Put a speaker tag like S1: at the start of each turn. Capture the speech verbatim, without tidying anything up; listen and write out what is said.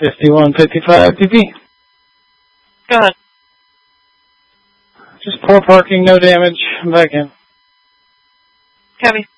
S1: fifty-one fifty-five P P.
S2: Go ahead.
S1: Just poor parking, no damage. I'm back in.
S2: Copy.